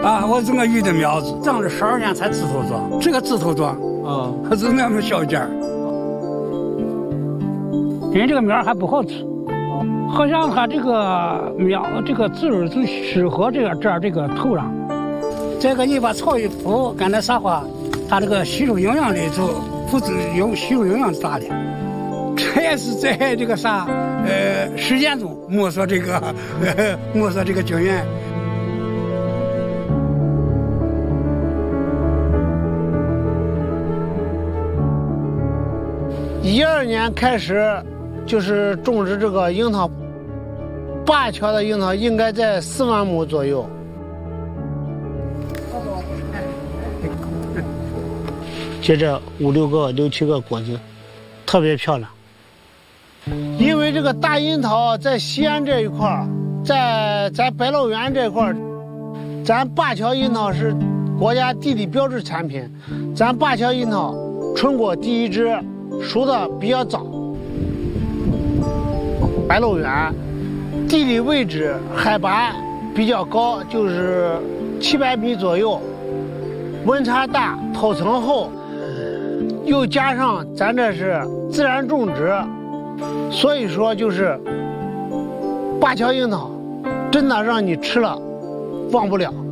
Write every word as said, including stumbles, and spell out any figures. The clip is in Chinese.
啊，我种个榆的苗子，长了十二年才枝头壮，这个枝头壮啊，还是那么小件儿。因为这个苗还不好吃，好像它这个苗这个籽儿就适合这个这儿这个土壤。这个你把草一铺，干那啥话，它这个吸收营养的就不止用吸收营养大的。这也是在这个啥呃实践中摸索这个呃摸索这个经验。 一二年开始就是种植这个樱桃，灞桥的樱桃应该在四万亩左右。接着五六个、六七个果子，特别漂亮。因为这个大樱桃在西安这一块儿，在咱百乐园这块儿，咱灞桥樱桃是国家地理标志产品。咱灞桥樱桃春果第一枝，熟的比较早。百乐园地理位置海拔比较高，就是七百米左右，温差大，土层厚，又加上咱这是自然种植，所以说就是灞桥樱桃真的让你吃了忘不了。